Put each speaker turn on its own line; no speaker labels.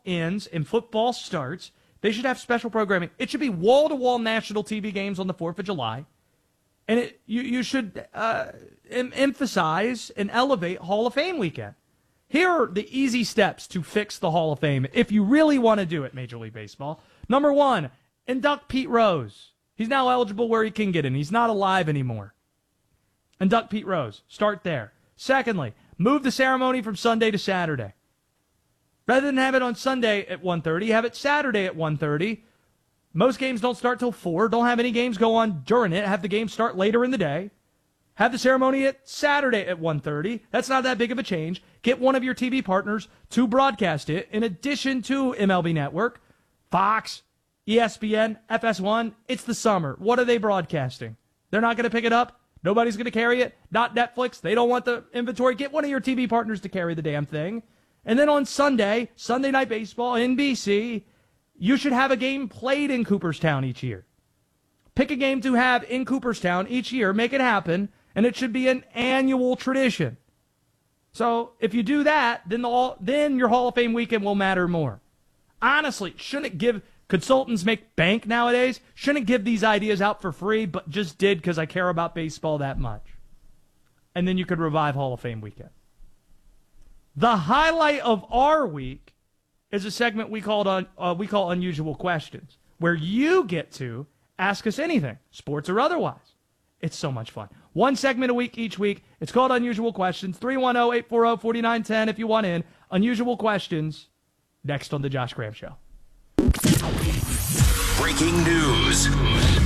ends and football starts, they should have special programming. It should be wall-to-wall national TV games on the 4th of July. And you should emphasize and elevate Hall of Fame weekend. Here are the easy steps to fix the Hall of Fame if you really want to do it, Major League Baseball. Number 1, induct Pete Rose. He's now eligible where he can get in. He's not alive anymore. Induct Pete Rose. Start there. Secondly, move the ceremony from Sunday to Saturday. Rather than have it on Sunday at 1:30, have it Saturday at 1:30. Most games don't start till 4. Don't have any games go on during it. Have the game start later in the day. Have the ceremony at Saturday at 1:30. That's not that big of a change. Get one of your TV partners to broadcast it in addition to MLB Network, Fox, ESPN, FS1. It's the summer. What are they broadcasting? They're not going to pick it up. Nobody's going to carry it. Not Netflix. They don't want the inventory. Get one of your TV partners to carry the damn thing. And then on Sunday, Sunday Night Baseball, NBC, you should have a game played in Cooperstown each year. Pick a game to have in Cooperstown each year. Make it happen. And it should be an annual tradition. So if you do that, then your Hall of Fame weekend will matter more. Honestly, shouldn't it give consultants make bank nowadays? Shouldn't give these ideas out for free, but just did because I care about baseball that much. And then you could revive Hall of Fame weekend. The highlight of our week is a segment we call Unusual Questions, where you get to ask us anything, sports or otherwise. It's so much fun. One segment a week each week. It's called Unusual Questions. 310-840-4910 if you want in. Unusual Questions, next on The Josh Graham Show.
Breaking news.